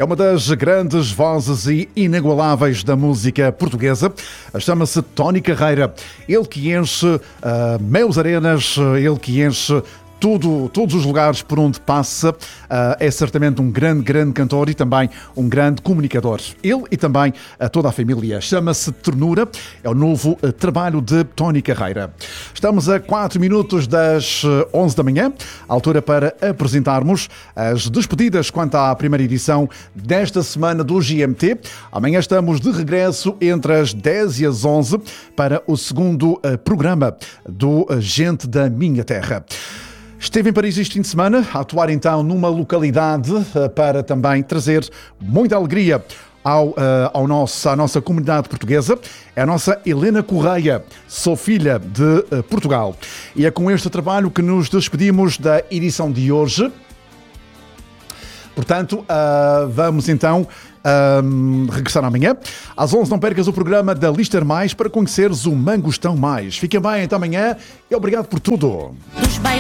É uma das grandes vozes e inigualáveis da música portuguesa. Chama-se Tony Carreira. Ele que enche meios arenas, ele que enche todos os lugares por onde passa. É certamente um grande cantor e também um grande comunicador. Ele e também toda a família. Chama-se Ternura, é o novo trabalho de Tony Carreira. Estamos a 4 minutos das 11 da manhã, altura para apresentarmos as despedidas quanto à primeira edição desta semana do GMT. Amanhã estamos de regresso entre as 10 e as 11 para o segundo programa do Gente da Minha Terra. Esteve em Paris este fim de semana, a atuar então numa localidade para também trazer muita alegria à nossa comunidade portuguesa. É a nossa Helena Correia, sou filha de Portugal. E é com este trabalho que nos despedimos da edição de hoje. Portanto, vamos então regressar amanhã. Às 11 não percas o programa da Lister Mais para conheceres o Mangostão Mais. Fiquem bem até amanhã e obrigado por tudo.